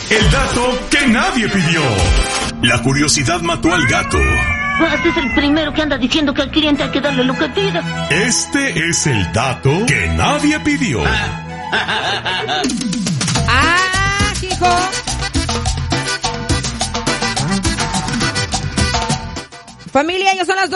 El dato que nadie pidió. La curiosidad mató al gato. Este es el primero que anda diciendo que al cliente hay que darle lo que pida. Este es el dato que nadie pidió. Hijo. Familia, ya son las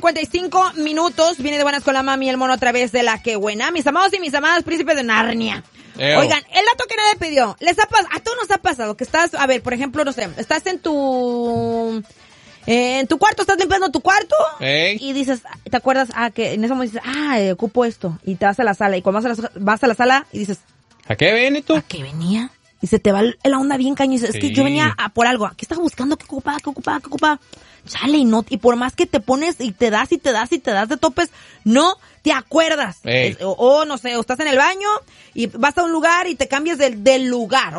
12:55. Viene de buenas con la mami el mono a través de La Que Buena. Mis amados y mis amadas, príncipes de Narnia. Oigan, el dato que nadie pidió. A todos nos ha pasado que estás, a ver, por ejemplo, no sé, estás en tu cuarto, estás limpiando tu cuarto y dices, ¿te acuerdas? Que en ese momento dices, ocupo esto. Y te vas a la sala y cuando vas a la sala y dices, ¿a qué viene tú? ¿A qué venía? Y se te va la onda bien caño y dices, es que yo venía por algo. ¿Qué estaba buscando? ¿Qué ocupaba? Chale, y por más que te pones y te das de topes, no te acuerdas. O no sé, o estás en el baño y vas a un lugar y te cambias del lugar,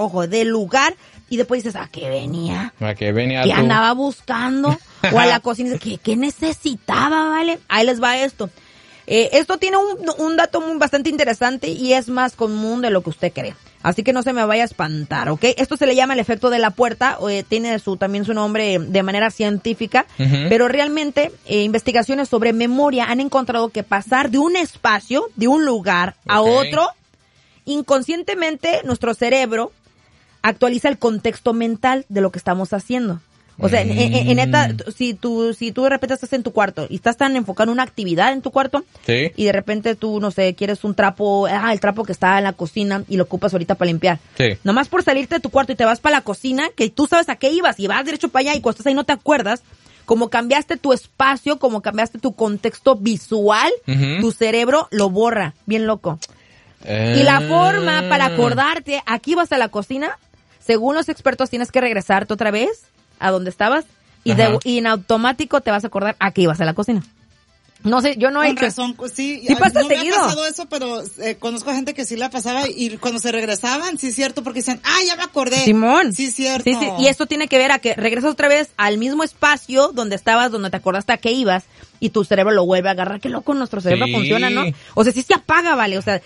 y después dices, ¿a qué venía? ¿A qué venía ¿Qué tú? andaba buscando? O a la cocina y dices, ¿qué necesitaba, vale? Ahí les va esto. Esto tiene un dato bastante interesante y es más común de lo que usted cree. Así que no se me vaya a espantar, ¿ok? Esto se le llama el efecto de la puerta, tiene también su nombre de manera científica, pero realmente investigaciones sobre memoria han encontrado que pasar de un espacio, de un lugar a otro, inconscientemente nuestro cerebro actualiza el contexto mental de lo que estamos haciendo. O sea, en neta, si tú de repente estás en tu cuarto y estás tan enfocado en una actividad en tu cuarto, y de repente tú, no sé, quieres un trapo, el trapo que está en la cocina y lo ocupas ahorita para limpiar. Sí. Nomás por salirte de tu cuarto y te vas para la cocina, que tú sabes a qué ibas y vas derecho para allá y cuando estás ahí no te acuerdas, como cambiaste tu espacio, como cambiaste tu contexto visual, tu cerebro lo borra, bien loco. Y la forma para acordarte, aquí vas a la cocina, según los expertos tienes que regresarte otra vez a donde estabas y en automático te vas a acordar a que ibas a la cocina. No sé, yo no he hecho. Con razón, sí pasa no seguido. Me ha pasado eso, pero conozco gente que sí la pasaba y cuando se regresaban, sí es cierto, porque dicen, ya me acordé. Simón. Sí, cierto. Sí, y esto tiene que ver a que regresas otra vez al mismo espacio donde estabas, donde te acordaste a qué ibas y tu cerebro lo vuelve a agarrar. Qué loco nuestro cerebro funciona, ¿no? O sea, sí se apaga, vale, o sea,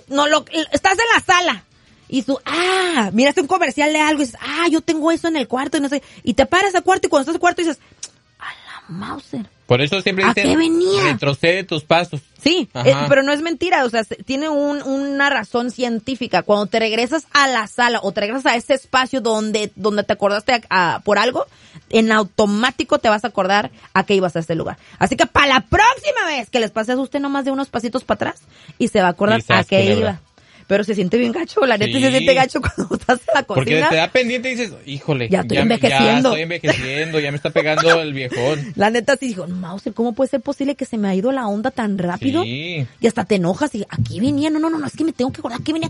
estás en la sala. Y tú, miraste un comercial de algo y dices, yo tengo eso en el cuarto y no sé. Y te paras al cuarto y cuando estás al cuarto dices, a la Mauser. Por eso siempre dicen, ¿a qué venía? Retrocede tus pasos. Sí, pero no es mentira, o sea, tiene una razón científica. Cuando te regresas a la sala o te regresas a ese espacio donde te acordaste por algo, en automático te vas a acordar a qué ibas a ese lugar. Así que para la próxima vez que les pases a usted nomás de unos pasitos para atrás y se va a acordar a qué iba. Pero se siente bien gacho, la neta se siente gacho cuando estás en la cocina. Porque te da pendiente y dices, híjole, ya estoy envejeciendo, ya me está pegando el viejón. La neta sí dijo, Mauser, ¿cómo puede ser posible que se me ha ido la onda tan rápido? Sí. Y hasta te enojas y aquí venía, no, es que me tengo que acordar, aquí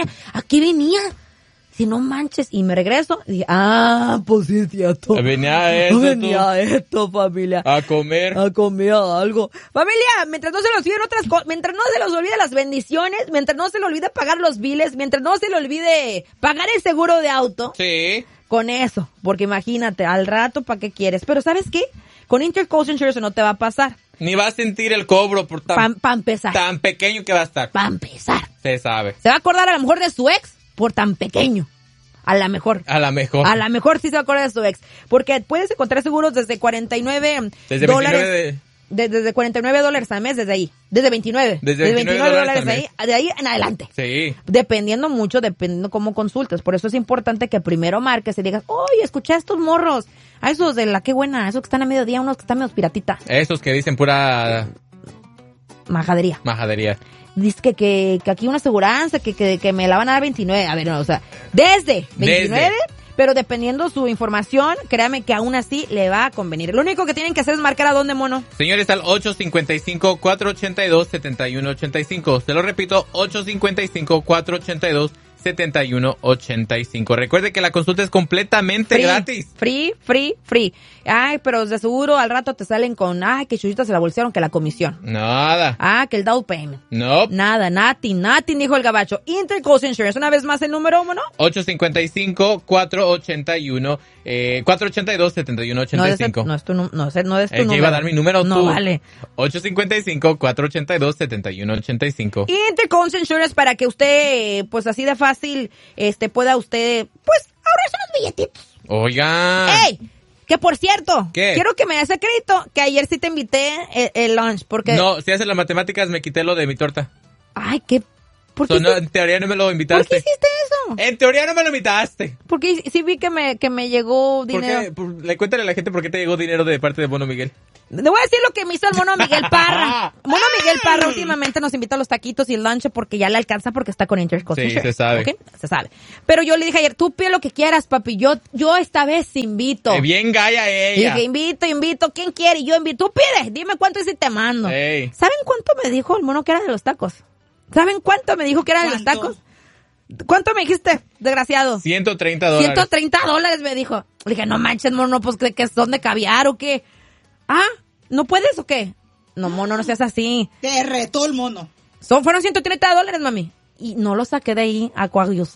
venía. Si no manches, y me regreso, y dije, pues sí es cierto. Venía esto, familia. A comer algo. Familia, mientras no se les olviden otras cosas, mientras no se les olvide las bendiciones, mientras no se le olvide pagar los biles, mientras no se le olvide pagar el seguro de auto. Sí. Con eso, porque imagínate, al rato, ¿para qué quieres? Pero ¿sabes qué? Con Intercoast Insurance no te va a pasar. Ni vas a sentir el cobro por para empezar. Tan pequeño que va a estar. Para empezar. Se sabe. Se va a acordar a lo mejor de su ex por tan pequeño. A la mejor sí se va a acordar de su ex. Porque puedes encontrar seguros desde $49. Desde $49 al mes, desde ahí. Desde 29. Desde $29 de ahí en adelante. Sí. Dependiendo cómo consultes. Por eso es importante que primero marques y digas, oye, escuché a estos morros. A esos de La Que Buena, esos que están a mediodía, unos que están medio piratitas. Esos que dicen pura majadería. Dice que aquí una aseguranza, que me la van a dar 29. A ver, no, o sea, desde 29, pero dependiendo su información, créame que aún así le va a convenir. Lo único que tienen que hacer es marcar a dónde, mono. Señores, al 855-482-7185. Se lo repito, 855-482-7185. Recuerde que la consulta es completamente gratis. Free. Ay, pero de seguro al rato te salen con, que Chuyita se la bolsearon, que la comisión. Nada. Que el down payment. No. Nada, nothing, dijo el gabacho. Intercoast Insurance, una vez más el número, ¿no? 855-482-7185. No es tu número. Iba a dar mi número no, tú. Vale. 855-482-7185. Intercoast Insurance para que usted, pues así de fácil, pueda usted, pues, ahorrarse unos billetitos. Oiga. ¡Ey! Que por cierto, ¿Qué? quiero que me des ese crédito, que ayer sí te invité el lunch, porque... No, si haces las matemáticas me quité lo de mi torta. Ay, ¿qué? ¿Por qué, No, en teoría no me lo invitaste. ¿Por qué hiciste eso? En teoría no me lo invitaste. Porque sí vi que me llegó dinero. Cuéntale a la gente por qué te llegó dinero de parte de Mono Miguel. Le voy a decir lo que me hizo el Mono Miguel Parra. Mono Miguel Parra últimamente nos invita a los taquitos y el lunch porque ya le alcanza porque está con Intercoast. Sí, se sabe. ¿Okay? Se sabe. Pero yo le dije ayer, tú pide lo que quieras, papi. Yo esta vez invito. Bien gaya ella. Dije, invito. ¿Quién quiere? Yo invito. Tú pide, dime cuánto es y te mando. Ey. ¿Saben cuánto me dijo el mono que era de los tacos? ¿Saben cuánto me dijo que era de los tacos? ¿Cuánto me dijiste, desgraciado? $130. $130 me dijo. Le dije, no manches, mono, pues que son de caviar o qué. Ah, ¿no puedes o qué? No, mono, no seas así. Te retó el mono. Fueron $130, mami. Y no lo saqué de ahí, Aquarius.